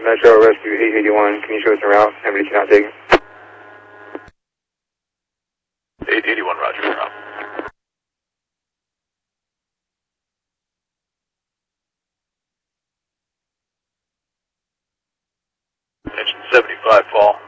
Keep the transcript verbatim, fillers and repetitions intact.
Metro Rescue eight eighty-one, can you show us a route? Anybody cannot take it? eight eighty-one, roger, route. Engine seventy-five, fall.